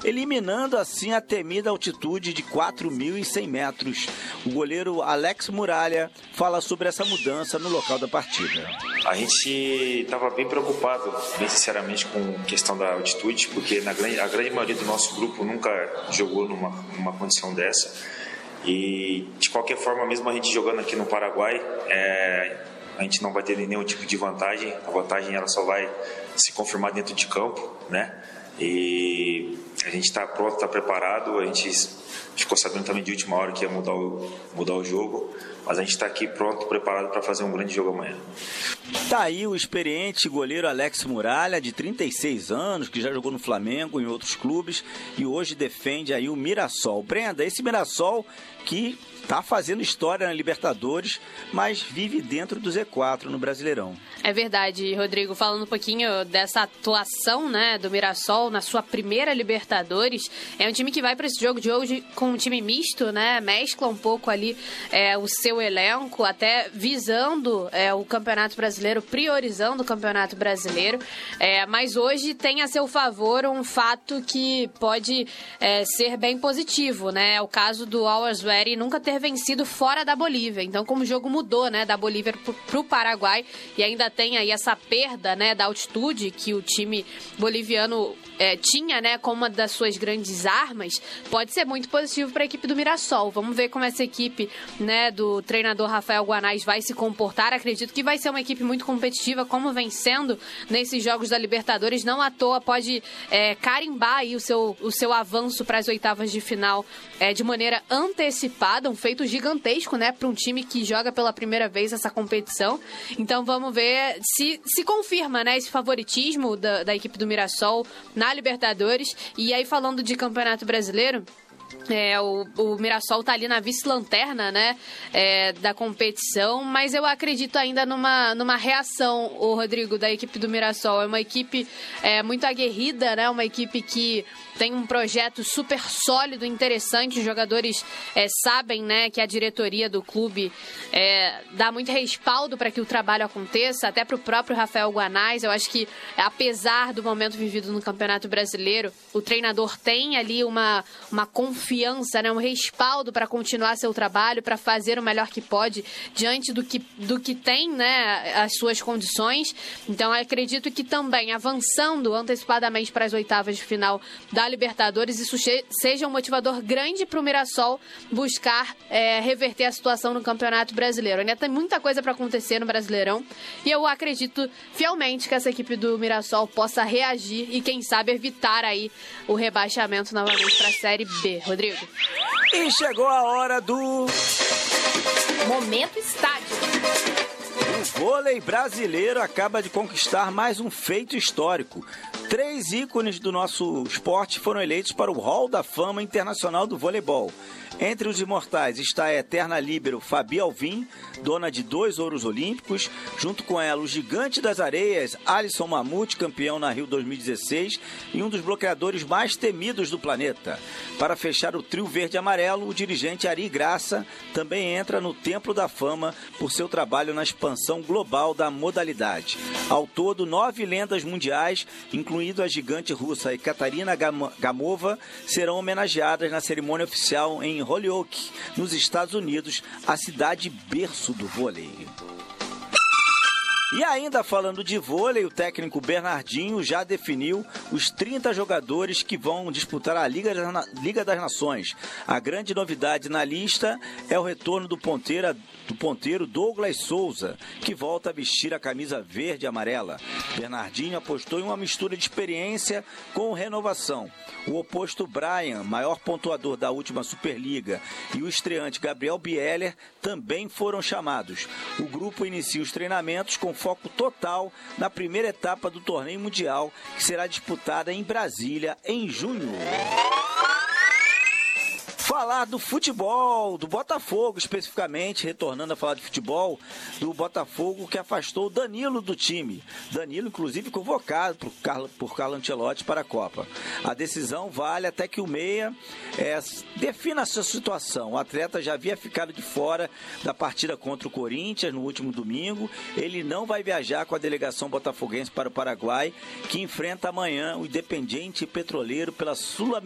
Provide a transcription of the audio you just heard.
eliminando assim a temida altitude de 4.100 metros. O goleiro Alex Muralha fala sobre essa mudança no local da partida. A gente estava bem preocupado, bem sinceramente, com a questão da altitude, porque a grande maioria do nosso grupo nunca jogou numa condição dessa. E, de qualquer forma, mesmo a gente jogando aqui no Paraguai, a gente não vai ter nenhum tipo de vantagem. A vantagem ela só vai se confirmar dentro de campo, né? E a gente está pronto, está preparado. A gente ficou sabendo também de última hora que ia mudar o jogo, mas a gente está aqui pronto, preparado para fazer um grande jogo amanhã. Tá aí o experiente goleiro Alex Muralha, de 36 anos, que já jogou no Flamengo, em outros clubes, e hoje defende aí o Mirassol. Brenda, esse Mirassol que está fazendo história na Libertadores, mas vive dentro do Z4 no Brasileirão. É verdade, Rodrigo. Falando um pouquinho dessa atuação, né, do Mirassol na sua primeira Libertadores, é um time que vai para esse jogo de hoje com um time misto, né, mescla um pouco ali o seu elenco, até visando o Campeonato Brasileiro, priorizando o Campeonato Brasileiro, mas hoje tem a seu favor um fato que pode ser bem positivo, né, é o caso do Always Ready nunca ter vencido fora da Bolívia. Então, como o jogo mudou, né, da Bolívia para o Paraguai, e ainda tem aí essa perda, né, da altitude que o time boliviano tinha, né, como uma das suas grandes armas, pode ser muito positivo para a equipe do Mirassol. Vamos ver como essa equipe, né, do treinador Rafael Guanais vai se comportar. Acredito que vai ser uma equipe muito competitiva, como vem sendo nesses jogos da Libertadores. Não à toa pode carimbar aí o seu avanço para as oitavas de final de maneira antecipada, um feito gigantesco, né, para um time que joga pela primeira vez essa competição. Então vamos ver se confirma, né, esse favoritismo da equipe do Mirassol na Libertadores. E aí, falando de Campeonato Brasileiro, o Mirassol tá ali na vice-lanterna, né, da competição, mas eu acredito ainda numa reação, o Rodrigo, da equipe do Mirassol. É uma equipe muito aguerrida, né, uma equipe que tem um projeto super sólido, interessante. Os jogadores sabem, né, que a diretoria do clube dá muito respaldo para que o trabalho aconteça, até para o próprio Rafael Guanais. Eu acho que, apesar do momento vivido no Campeonato Brasileiro, o treinador tem ali uma confiança, né, um respaldo para continuar seu trabalho, para fazer o melhor que pode diante do que tem, né, as suas condições. Então, eu acredito que também, avançando antecipadamente para as oitavas de final da Libertadores, isso seja um motivador grande para o Mirassol buscar reverter a situação no Campeonato Brasileiro. Ainda tem muita coisa para acontecer no Brasileirão, e eu acredito fielmente que essa equipe do Mirassol possa reagir e, quem sabe, evitar aí o rebaixamento novamente para a Série B. Rodrigo. E chegou a hora do Momento Estádio. O vôlei brasileiro acaba de conquistar mais um feito histórico. 3 ícones do nosso esporte foram eleitos para o Hall da Fama Internacional do Voleibol. Entre os imortais está a eterna líbero Fabi Alvim, dona de 2 ouros olímpicos. Junto com ela, o gigante das areias, Alisson Mamute, campeão na Rio 2016 e um dos bloqueadores mais temidos do planeta. Para fechar o trio verde e amarelo, o dirigente Ari Graça também entra no Templo da Fama por seu trabalho na expansão global da modalidade. Ao todo, 9 lendas mundiais, incluindo a gigante russa Ekaterina Gamova, serão homenageadas na cerimônia oficial em Holyoke, nos Estados Unidos, a cidade berço do vôlei. E ainda falando de vôlei, o técnico Bernardinho já definiu os 30 jogadores que vão disputar a Liga das Nações. A grande novidade na lista é o retorno do ponteiro Douglas Souza, que volta a vestir a camisa verde e amarela. Bernardinho apostou em uma mistura de experiência com renovação. O oposto Brian, maior pontuador da última Superliga, e o estreante Gabriel Bieler também foram chamados. O grupo inicia os treinamentos com foco total na primeira etapa do torneio mundial, que será disputada em Brasília em junho. Falar do futebol, do Botafogo especificamente, retornando a falar de futebol, do Botafogo que afastou o Danilo do time. Danilo, inclusive, convocado por Carlo Ancelotti para a Copa. A decisão vale até que o meia defina a sua situação. O atleta já havia ficado de fora da partida contra o Corinthians no último domingo. Ele não vai viajar com a delegação botafoguense para o Paraguai, que enfrenta amanhã o Independiente Petroleiro pela Sul-Americana.